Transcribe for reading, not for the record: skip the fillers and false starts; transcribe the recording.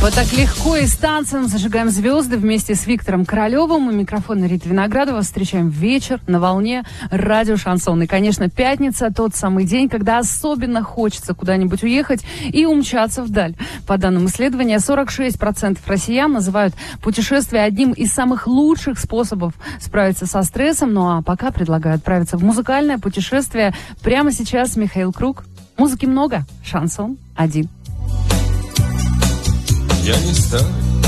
Вот так легко и с танцем зажигаем звезды вместе с Виктором Королевым. У микрофона Рита Виноградова. Встречаем вечер на волне радио Шансон. И, конечно, пятница – тот самый день, когда особенно хочется куда-нибудь уехать и умчаться вдаль. По данным исследования, 46% россиян называют путешествие одним из самых лучших способов справиться со стрессом. Ну а пока предлагаю отправиться в музыкальное путешествие. Прямо сейчас Михаил Круг. Музыки много, шансон один. Я не стану